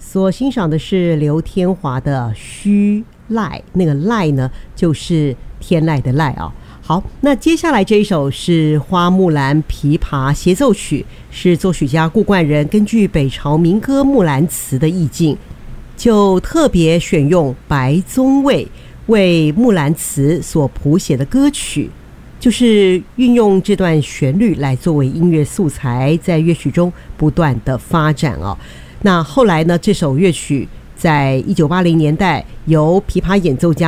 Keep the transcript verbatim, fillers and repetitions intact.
所欣赏的是刘天华的虚赖，那个赖呢就是天籁的籁啊。好，那接下来这一首是花木兰琵琶协奏曲，是作曲家顾冠人根据北朝民歌《木兰辞》的意境，就特别选用白宗卫为《木兰辞》所谱写的歌曲，就是运用这段旋律来作为音乐素材，在乐曲中不断的发展哦。那后来呢，这首乐曲在一九八零年代由琵琶演奏家